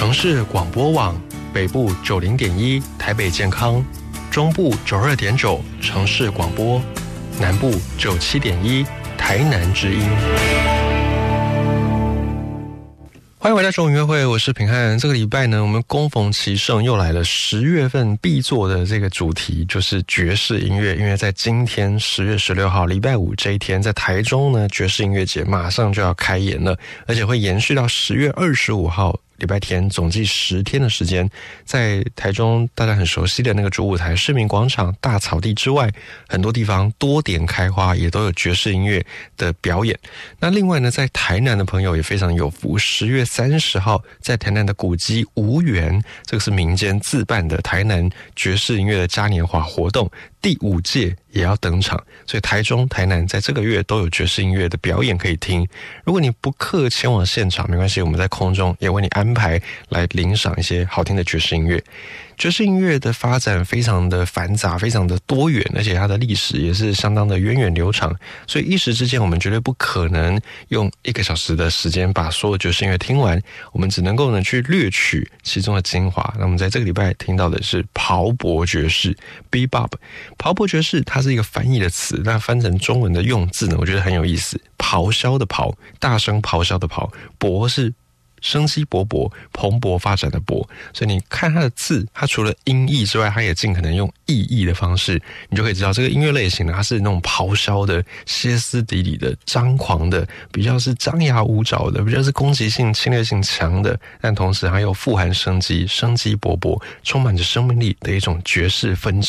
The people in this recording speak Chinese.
城市广播网，北部90.1台北健康，中部92.9城市广播，南部97.1台南之音。欢迎回到中午约会，我是平汉。这个礼拜呢，我们恭逢其盛又来了10月份必做的这个主题，就是爵士音乐。因为在今天10月16号礼拜五这一天，在台中呢，爵士音乐节马上就要开演了，而且会延续到10月25号礼拜天，总计10天的时间，在台中大家很熟悉的那个主舞台市民广场大草地之外，很多地方多点开花，也都有爵士音乐的表演。那另外呢，在台南的朋友也非常有福，10月30号在台南的古迹吴园，这个是民间自办的台南爵士音乐的嘉年华活动，第5届也要登场，所以台中、台南在这个月都有爵士音乐的表演可以听。如果你不刻前往现场，没关系，我们在空中也为你安排来领赏一些好听的爵士音乐。爵士音乐的发展非常的繁杂，非常的多元，而且它的历史也是相当的源远流长，所以一时之间我们绝对不可能用1个小时的时间把所有爵士音乐听完，我们只能够呢去略取其中的精华。那我们在这个礼拜听到的是刨博爵士 Bebop。 刨博爵士它是一个翻译的词，那翻成中文的用字呢，我觉得很有意思。咆哮的咆，大声咆哮的咆，博是生机勃勃、蓬勃发展的勃，所以你看它的字，它除了音译之外，它也尽可能用意译的方式，你就可以知道这个音乐类型呢，它是那种咆哮的、歇斯底里的、张狂的，比较是张牙舞爪的，比较是攻击性、侵略性强的，但同时还有富含生机、生机勃勃、充满着生命力的一种爵士分支。